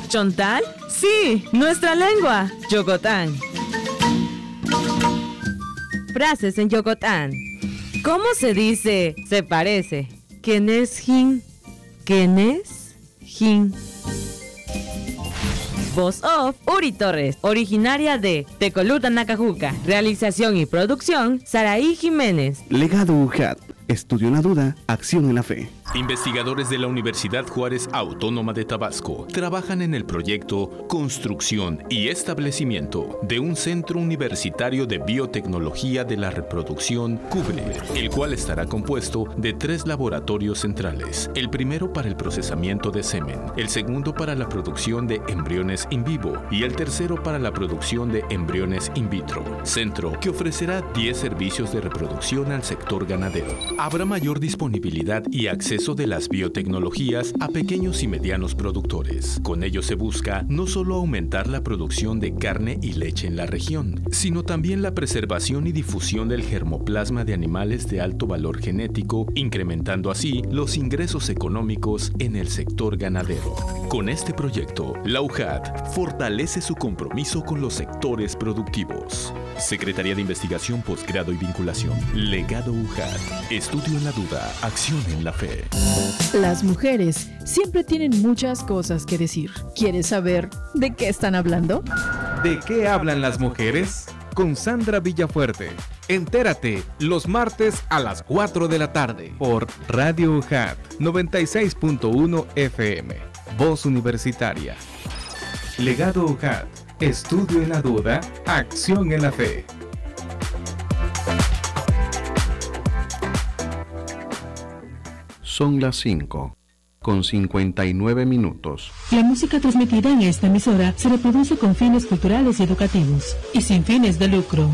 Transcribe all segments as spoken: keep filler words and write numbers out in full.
¿Chontal? Sí, nuestra lengua. Yogotán. Frases en Yogotán. ¿Cómo se dice? Se parece. ¿Quién es Jin? ¿Quién es Jin? Voz off, Uri Torres, originaria de Tecoluta, Nacajuca. Realización y producción, Saraí Jiménez. Legado U J A T. Estudio en la duda, acción en la fe. Investigadores de la Universidad Juárez Autónoma de Tabasco trabajan en el proyecto Construcción y Establecimiento de un Centro Universitario de Biotecnología de la Reproducción CUBRE, el cual estará compuesto de tres laboratorios centrales, el primero para el procesamiento de semen, el segundo para la producción de embriones in vivo y el tercero para la producción de embriones in vitro, centro que ofrecerá diez servicios de reproducción al sector ganadero. Habrá mayor disponibilidad y acceso de las biotecnologías a pequeños y medianos productores. Con ello se busca no solo aumentar la producción de carne y leche en la región, sino también la preservación y difusión del germoplasma de animales de alto valor genético, incrementando así los ingresos económicos en el sector ganadero. Con este proyecto, la U J A T fortalece su compromiso con los sectores productivos. Secretaría de Investigación, Posgrado y Vinculación. Legado U J A T. Estudio en la duda, acción en la fe. Las mujeres siempre tienen muchas cosas que decir. ¿Quieres saber de qué están hablando? ¿De qué hablan las mujeres? Con Sandra Villafuerte. Entérate los martes a las cuatro de la tarde por Radio U J A T noventa y seis punto uno F M. Voz Universitaria. Legado U J A T. Estudio en la duda, acción en la fe. Son las cinco, con cincuenta y nueve minutos. La música transmitida en esta emisora se reproduce con fines culturales y educativos y sin fines de lucro.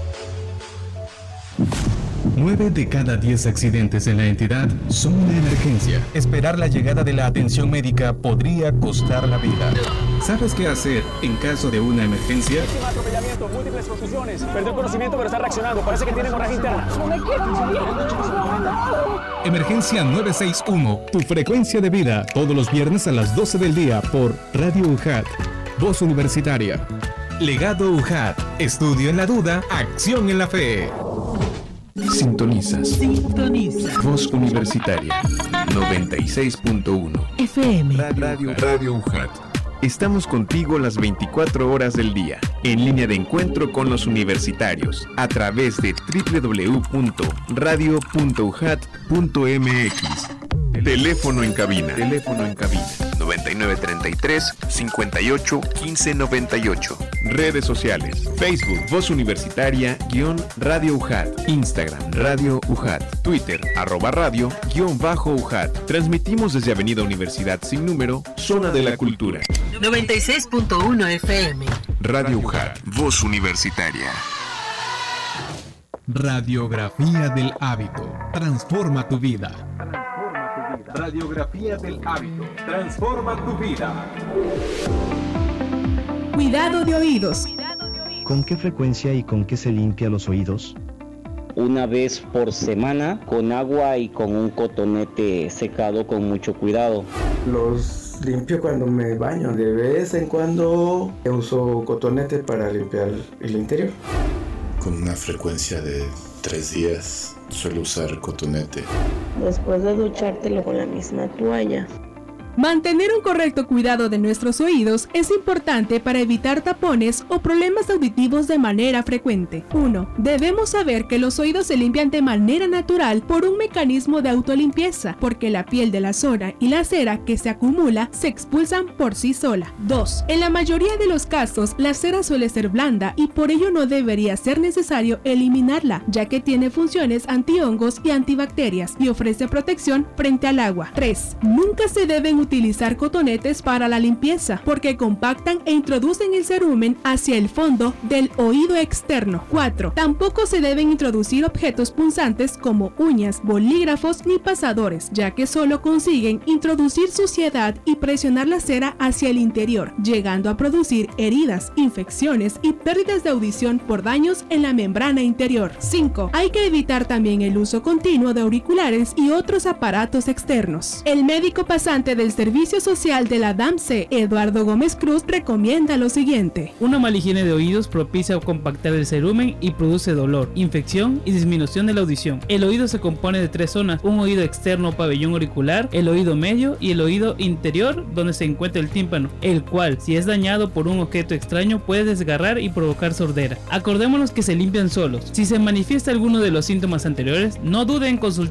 Nueve de cada diez accidentes en la entidad son una emergencia. Esperar la llegada de la atención médica podría costar la vida. ¿Sabes qué hacer en caso de una emergencia? Último atropellamiento, múltiples contusiones. Perdió conocimiento pero está reaccionando. Parece que tiene hemorragia interna. Emergencia nueve seis uno. Tu frecuencia de vida. Todos los viernes a las doce del día por Radio U J A T. Voz Universitaria. Legado U J A T. Estudio en la duda, acción en la fe. Sintonizas. Sintoniza. Voz Universitaria. noventa y seis punto uno. F M. Radio, Radio U J A T. Estamos contigo las veinticuatro horas del día, en línea de encuentro con los universitarios, a través de doble u doble u doble u punto radio punto u j a t punto m x. Teléfono en cabina. Teléfono en cabina. noventa y nueve treinta y tres, cincuenta y ocho, quince noventa y ocho. Redes sociales. Facebook, Voz Universitaria, guión Radio U J A T. Instagram, Radio U J A T. Twitter, arroba radio, guión bajo U J A T. Transmitimos desde Avenida Universidad sin número, Zona de la Cultura. noventa y seis punto uno F M. Radio U J A T. Voz Universitaria. Radiografía del hábito. Transforma tu vida. Radiografía del hábito. Transforma tu vida. Cuidado de oídos. ¿Con qué frecuencia y con qué se limpia los oídos? Una vez por semana, con agua y con un cotonete secado con mucho cuidado. Los limpio cuando me baño. De vez en cuando uso cotonete para limpiar el interior. Con una frecuencia de tres días suelo usar cotonete. Después de duchártelo con la misma toalla. Mantener un correcto cuidado de nuestros oídos es importante para evitar tapones o problemas auditivos de manera frecuente. uno. Debemos saber que los oídos se limpian de manera natural por un mecanismo de autolimpieza, porque la piel de la zona y la cera que se acumula se expulsan por sí sola. dos. En la mayoría de los casos, la cera suele ser blanda y por ello no debería ser necesario eliminarla, ya que tiene funciones antihongos y antibacterias y ofrece protección frente al agua. tres. Nunca se deben utilizar cotonetes para la limpieza, porque compactan e introducen el cerumen hacia el fondo del oído externo. cuatro. Tampoco se deben introducir objetos punzantes como uñas, bolígrafos ni pasadores, ya que solo consiguen introducir suciedad y presionar la cera hacia el interior, llegando a producir heridas, infecciones y pérdidas de audición por daños en la membrana interior. cinco. Hay que evitar también el uso continuo de auriculares y otros aparatos externos. El médico pasante del del Servicio Social de la D A M C, Eduardo Gómez Cruz, recomienda lo siguiente. Una mala higiene de oídos propicia compactar el cerumen y produce dolor, infección y disminución de la audición. El oído se compone de tres zonas: un oído externo o pabellón auricular, el oído medio y el oído interior donde se encuentra el tímpano, el cual, si es dañado por un objeto extraño, puede desgarrar y provocar sordera. Acordémonos que se limpian solos. Si se manifiesta alguno de los síntomas anteriores, no duden en consultar